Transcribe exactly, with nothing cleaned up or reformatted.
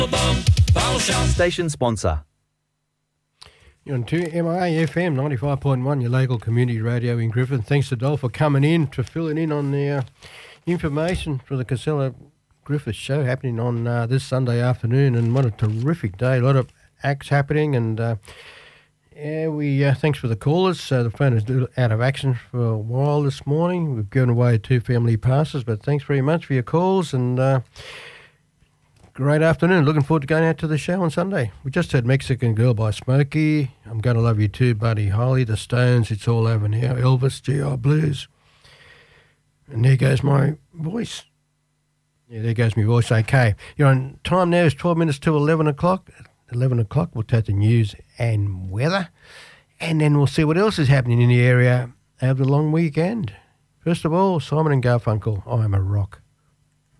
Station sponsor. You're on two M I A F M ninety-five point one, your local community radio in Griffith. Thanks to Dol for coming in, to filling in on the uh, information for the Casella Griffith show happening on uh, this Sunday afternoon. And what a terrific day. A lot of acts happening. And uh, yeah, we uh, thanks for the callers. Uh, the phone is out of action for a while this morning. We've given away two family passes, but thanks very much for your calls. And uh, great afternoon. Looking forward to going out to the show on Sunday. We just heard Mexican Girl by Smokey. I'm Going to Love You Too, Buddy Holly. The Stones, It's All Over Now. Elvis, G I Blues. And there goes my voice. Yeah, there goes my voice. Okay. You're on time now is twelve minutes to eleven o'clock. eleven o'clock, we'll take the news and weather. And then we'll see what else is happening in the area over the long weekend. First of all, Simon and Garfunkel, I'm a Rock.